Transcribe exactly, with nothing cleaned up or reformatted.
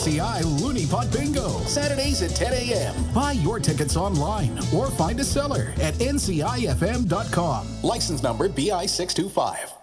C I Looney Pot Bingo, Saturdays at ten a.m. Buy your tickets online or find a seller at N C I F M dot com. License number B I six two five.